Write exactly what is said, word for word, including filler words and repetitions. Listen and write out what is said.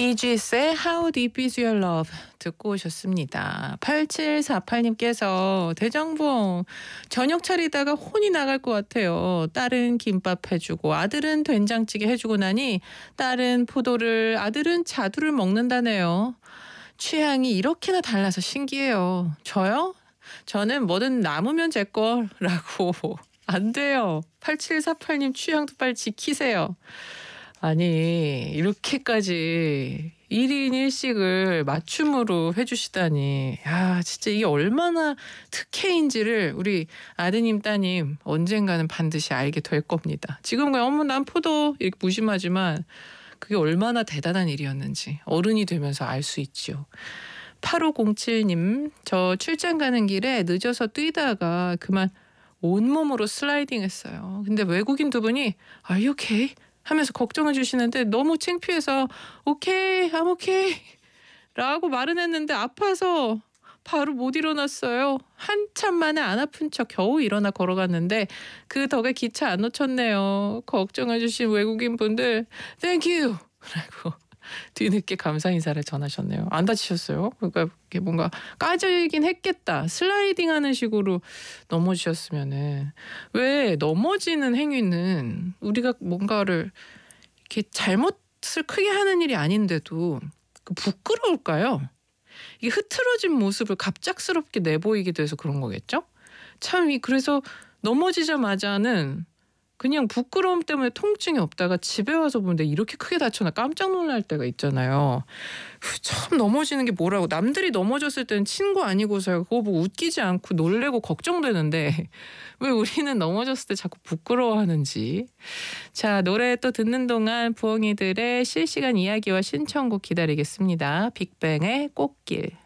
비지스의 How Deep Is Your Love 듣고 오셨습니다. 팔칠사팔님께서 대장봉 저녁 차리다가 혼이 나갈 것 같아요. 딸은 김밥 해주고 아들은 된장찌개 해주고 나니 딸은 포도를 아들은 자두를 먹는다네요. 취향이 이렇게나 달라서 신기해요. 저요? 저는 뭐든 남으면 제 거라고. 안 돼요. 팔칠사팔님 취향도 빨리 지키세요. 아니 이렇게까지 일 인 일 식을 맞춤으로 해 주시다니. 야 진짜 이게 얼마나 특혜인지를 우리 아드님 따님 언젠가는 반드시 알게 될 겁니다. 지금 그냥 "어머 난 포도." 이렇게 무심하지만 그게 얼마나 대단한 일이었는지 어른이 되면서 알 수 있지요. 팔오공칠님 저 출장 가는 길에 늦어서 뛰다가 그만 온몸으로 슬라이딩했어요. 근데 외국인 두 분이 "Are you okay?" 하면서 걱정해 주시는데 너무 창피해서 "오케이. I'm okay." 라고 말은 했는데 아파서 바로 못 일어났어요. 한참 만에 안 아픈 척 겨우 일어나 걸어갔는데 그 덕에 기차 안 놓쳤네요. 걱정해 주신 외국인 분들 Thank you 라고 뒤늦게 감사 인사를 전하셨네요. 안 다치셨어요? 그러니까 이게 뭔가 까지긴 했겠다. 슬라이딩하는 식으로 넘어지셨으면은. 왜 넘어지는 행위는 우리가 뭔가를 이렇게 잘못을 크게 하는 일이 아닌데도 그 부끄러울까요? 이게 흐트러진 모습을 갑작스럽게 내보이게 돼서 그런 거겠죠? 참 이 그래서 넘어지자마자는 그냥 부끄러움 때문에 통증이 없다가 집에 와서 보는데 이렇게 크게 다쳤나 깜짝 놀랄 때가 있잖아요. 처음 넘어지는 게 뭐라고 남들이 넘어졌을 때는 친구 아니고서야 그거 보고 웃기지 않고 놀래고 걱정되는데 왜 우리는 넘어졌을 때 자꾸 부끄러워하는지. 자 노래 또 듣는 동안 부엉이들의 실시간 이야기와 신청곡 기다리겠습니다. 빅뱅의 꽃길.